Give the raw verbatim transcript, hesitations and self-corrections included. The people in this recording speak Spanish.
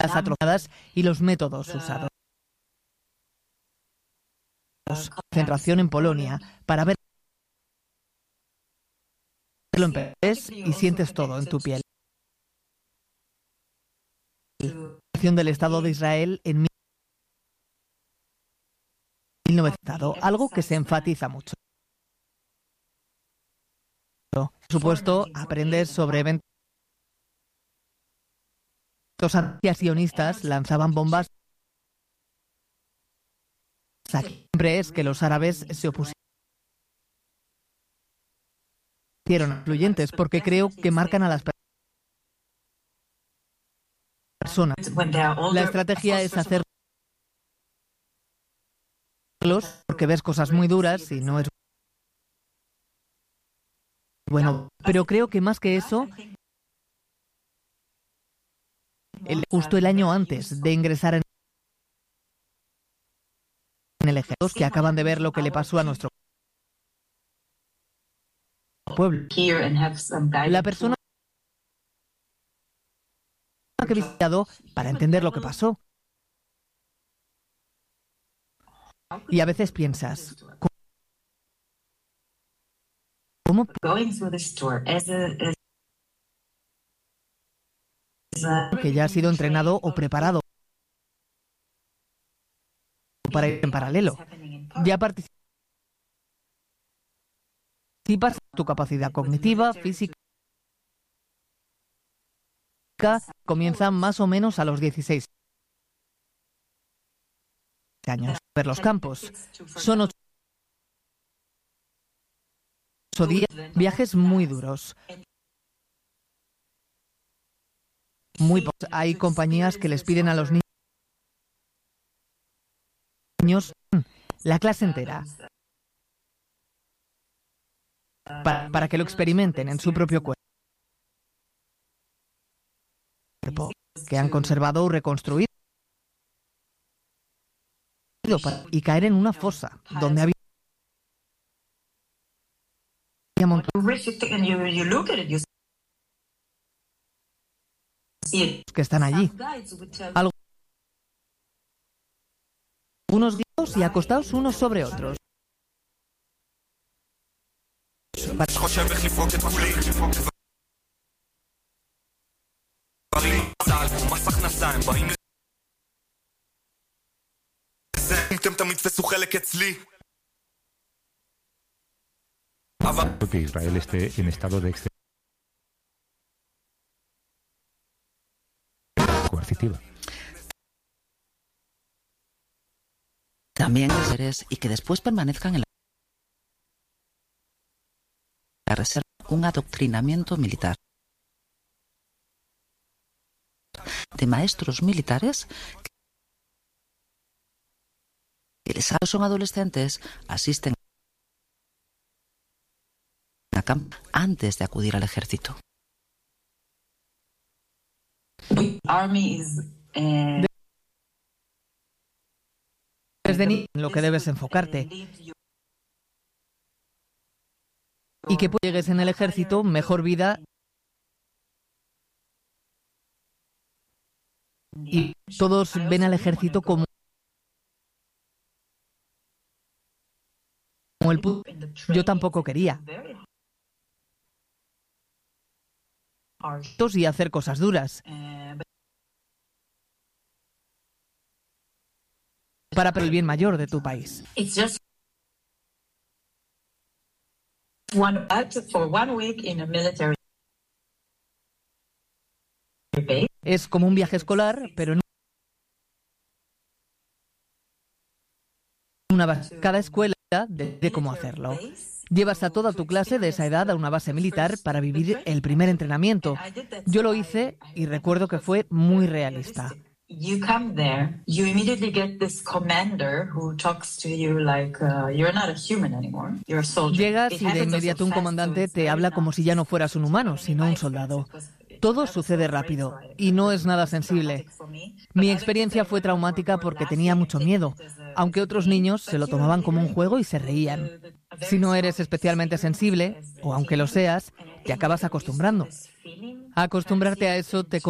las atrocidades y los métodos usados. Concentración en Polonia para ver lo en ves y sientes todo en tu piel. La del Estado de Israel en mil novecientos, algo que se enfatiza mucho. Por supuesto, aprendes sobre eventos antisionistas, lanzaban bombas. Siempre es que los árabes se opusieron influyentes porque creo que marcan a las personas. La estrategia es hacerlos porque ves cosas muy duras y no es bueno, pero creo que más que eso, el, justo el año antes de ingresar en el ejército, que acaban de ver lo que le pasó a nuestro pueblo. La persona que he visitado para entender lo que pasó. Y a veces piensas, ¿cómo que ya ha sido entrenado o preparado para ir en paralelo? Ya participas en tu capacidad cognitiva, física, comienza más o menos a los dieciséis años. Ver los campos. Son ocho días, viajes muy duros. Muy pocos. Hay compañías que les piden a los niños la clase entera para, para que lo experimenten en su propio cuerpo, que han conservado o reconstruido para, y caer en una fosa donde había que están allí. Algunos guiados y acostados unos sobre otros. Que Israel esté en estado de excepción coercitiva. También seres y que después permanezcan en la reserva un adoctrinamiento militar de maestros militares que les son adolescentes, asisten a campo antes de acudir al ejército. Desde niño en lo que debes enfocarte. Y que llegues en el ejército, mejor vida. Y todos ven al ejército como como el puto. Yo tampoco quería. Y hacer cosas duras. Para el bien mayor de tu país. Es como un viaje escolar, pero en una base. Cada escuela de cómo hacerlo. Llevas a toda tu clase de esa edad a una base militar para vivir el primer entrenamiento. Yo lo hice y recuerdo que fue muy realista. You come there, you immediately get this commander who talks to you like uh, you're not a human anymore, you're a soldier. Llegas y de inmediato un comandante te habla como si ya no fueras un humano, sino un soldado. Todo sucede rápido y no es nada sensible. Mi experiencia fue traumática porque tenía mucho miedo, aunque otros niños se lo tomaban como un juego y se reían. Si no eres especialmente sensible, o aunque lo seas, te acabas acostumbrando. Acostumbrarte a eso te